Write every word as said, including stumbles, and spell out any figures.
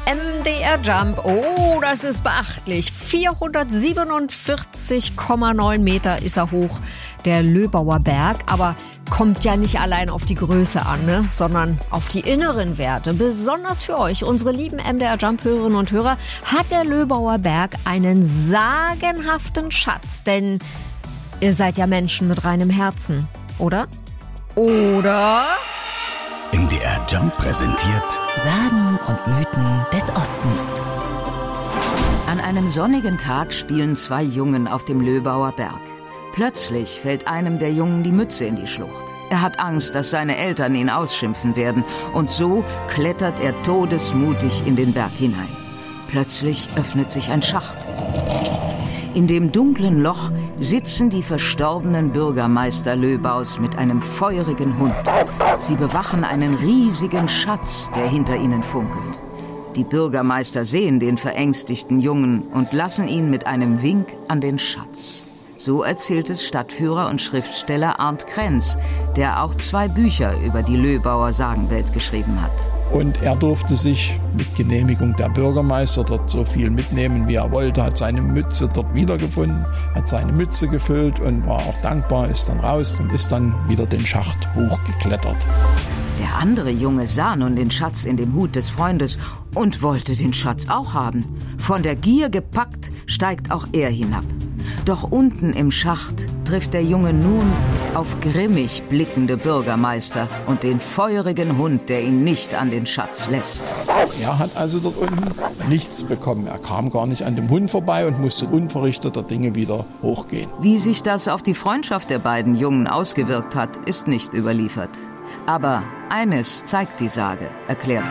M D R Jump. Oh, das ist beachtlich. vierhundertsiebenundvierzig Komma neun Meter ist er hoch, der Löbauer Berg. Aber kommt ja nicht allein auf die Größe an, ne? Sondern auf die inneren Werte. Besonders für euch, unsere lieben M D R Jump-Hörerinnen und Hörer, hat der Löbauer Berg einen sagenhaften Schatz. Denn ihr seid ja Menschen mit reinem Herzen, oder? Oder? M D R Jump präsentiert Sagen und Mythen des Ostens. An einem sonnigen Tag spielen zwei Jungen auf dem Löbauer Berg. Plötzlich fällt einem der Jungen die Mütze in die Schlucht. Er hat Angst, dass seine Eltern ihn ausschimpfen werden, und so klettert er todesmutig in den Berg hinein. Plötzlich öffnet sich ein Schacht. In dem dunklen Loch sitzen die verstorbenen Bürgermeister Löbaus mit einem feurigen Hund. Sie bewachen einen riesigen Schatz, der hinter ihnen funkelt. Die Bürgermeister sehen den verängstigten Jungen und lassen ihn mit einem Wink an den Schatz. So erzählt es Stadtführer und Schriftsteller Arndt Krenz, der auch zwei Bücher über die Löbauer Sagenwelt geschrieben hat. Und er durfte sich mit Genehmigung der Bürgermeister dort so viel mitnehmen, wie er wollte, hat seine Mütze dort wiedergefunden, hat seine Mütze gefüllt und war auch dankbar, ist dann raus und ist dann wieder den Schacht hochgeklettert. Der andere Junge sah nun den Schatz in dem Hut des Freundes und wollte den Schatz auch haben. Von der Gier gepackt, steigt auch er hinab. Doch unten im Schacht trifft der Junge nun auf grimmig blickende Bürgermeister und den feurigen Hund, der ihn nicht an den Schatz lässt. Er hat also dort unten nichts bekommen. Er kam gar nicht an dem Hund vorbei und musste unverrichteter Dinge wieder hochgehen. Wie sich das auf die Freundschaft der beiden Jungen ausgewirkt hat, ist nicht überliefert. Aber eines zeigt die Sage, erklärt